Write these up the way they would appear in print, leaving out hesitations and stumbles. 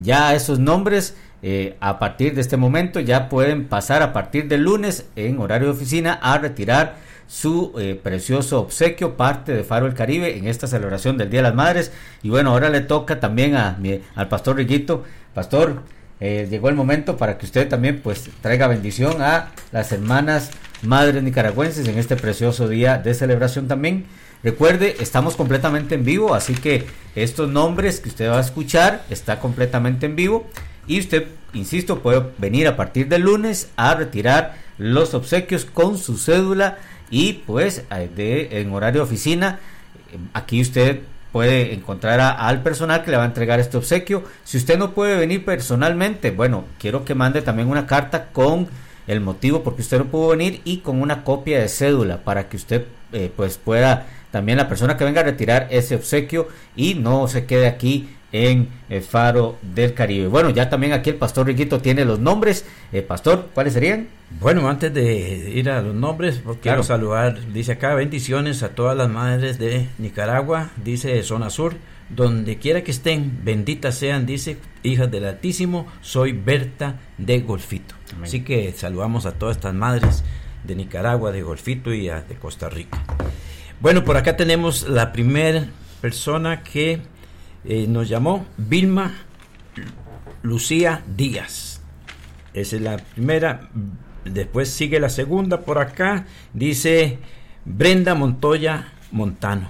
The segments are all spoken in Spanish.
Ya esos nombres, a partir de este momento, ya pueden pasar a partir del lunes en horario de oficina a retirar su precioso obsequio, parte de Faro del Caribe en esta celebración del Día de las Madres. Y bueno, ahora le toca también al pastor Riguito. Pastor, llegó el momento para que usted también pues traiga bendición a las hermanas madres nicaragüenses en este precioso día de celebración también. Recuerde, estamos completamente en vivo, así que estos nombres que usted va a escuchar está completamente en vivo y usted, insisto, puede venir a partir del lunes a retirar los obsequios con su cédula y pues en horario de oficina. Aquí usted puede encontrar al personal que le va a entregar este obsequio. Si usted no puede venir personalmente, bueno, quiero que mande también una carta con el motivo por qué usted no pudo venir y con una copia de cédula para que usted pues pueda, también la persona que venga a retirar ese obsequio y no se quede aquí en el Faro del Caribe. Bueno, ya también aquí el pastor Riquito tiene los nombres. Pastor, ¿cuáles serían? Bueno, antes de ir a los nombres, quiero saludar, dice acá, bendiciones a todas las madres de Nicaragua, dice Zona Sur, donde quiera que estén, benditas sean, dice, hijas del Altísimo, soy Berta de Golfito. Amén. Así que saludamos a todas estas madres de Nicaragua, de Golfito y de Costa Rica. Bueno, por acá tenemos la primera persona que nos llamó, Vilma Lucía Díaz. Esa es la primera. Después sigue la segunda por acá. Dice Brenda Montoya Montano,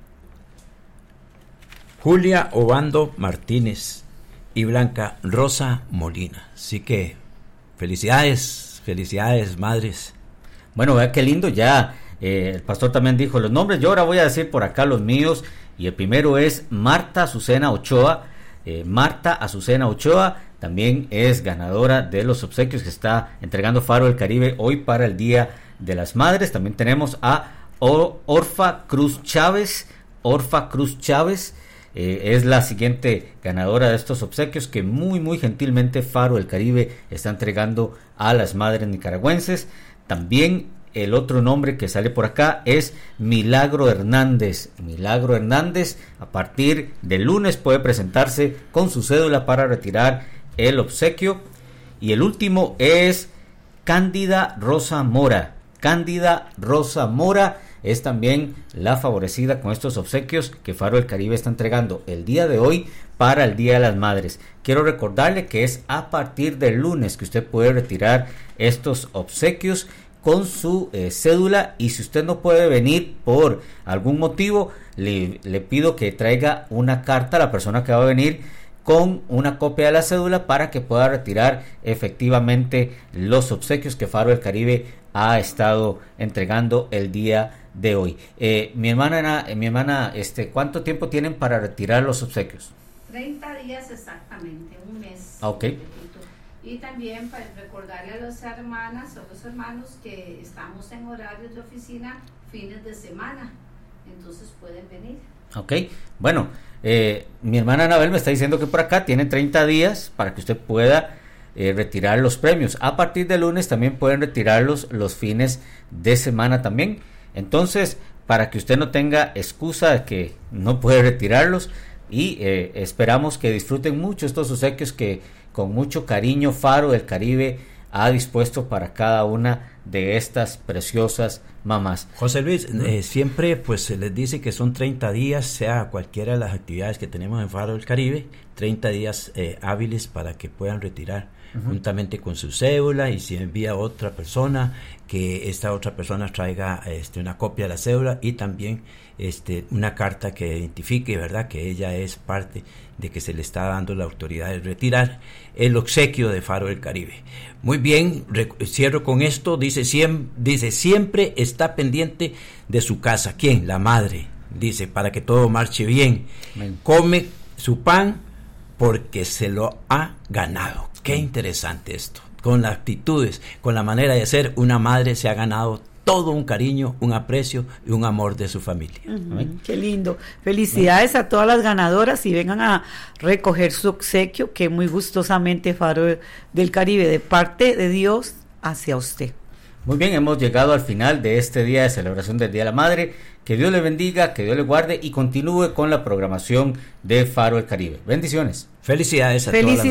Julia Obando Martínez y Blanca Rosa Molina. Así que felicidades madres. Bueno, vea qué lindo, ya el pastor también dijo los nombres. Yo ahora voy a decir por acá los míos. Y el primero es Marta Azucena Ochoa. Marta Azucena Ochoa también es ganadora de los obsequios que está entregando Faro del Caribe hoy para el Día de las Madres. También tenemos a Orfa Cruz Chávez. Orfa Cruz Chávez es la siguiente ganadora de estos obsequios que muy gentilmente Faro del Caribe está entregando a las madres nicaragüenses. También el otro nombre que sale por acá es Milagro Hernández. Milagro Hernández a partir del lunes puede presentarse con su cédula para retirar el obsequio. Y el último es Cándida Rosa Mora. Cándida Rosa Mora es también la favorecida con estos obsequios que Faro del Caribe está entregando el día de hoy para el Día de las Madres. Quiero recordarle que es a partir del lunes que usted puede retirar estos obsequios con su cédula, y si usted no puede venir por algún motivo, le pido que traiga una carta a la persona que va a venir con una copia de la cédula para que pueda retirar efectivamente los obsequios que Faro del Caribe ha estado entregando el día de hoy. Mi hermana, ¿cuánto tiempo tienen para retirar los obsequios? 30 días exactamente, un mes. Ok. Y también para recordarle a las hermanas o los hermanos que estamos en horarios de oficina fines de semana, entonces pueden venir. Ok, bueno, mi hermana Anabel me está diciendo que por acá tiene 30 días para que usted pueda retirar los premios. A partir de lunes también pueden retirarlos los fines de semana también. Entonces, para que usted no tenga excusa de que no puede retirarlos, y esperamos que disfruten mucho estos obsequios que con mucho cariño Faro del Caribe ha dispuesto para cada una de estas preciosas mamás. José Luis, siempre pues se les dice que son 30 días, sea cualquiera de las actividades que tenemos en Faro del Caribe, 30 días hábiles para que puedan retirar juntamente con su cédula, y si envía otra persona, que esta otra persona traiga una copia de la cédula y también una carta que identifique, ¿verdad?, que ella es parte de que se le está dando la autoridad de retirar el obsequio de Faro del Caribe. Muy bien, cierro con esto. Dice siempre está pendiente de su casa. ¿Quién? La madre. Dice, para que todo marche bien. Amén. Come su pan porque se lo ha ganado. Qué interesante esto. Con las actitudes, con la manera de ser, una madre se ha ganado todo un cariño, un aprecio y un amor de su familia. Qué lindo. Felicidades a todas las ganadoras y vengan a recoger su obsequio, que muy gustosamente Faro del Caribe, de parte de Dios hacia usted. Muy bien, hemos llegado al final de este día de celebración del Día de la Madre. Que Dios le bendiga, que Dios le guarde y continúe con la programación de Faro del Caribe. Bendiciones. Felicidades a todas las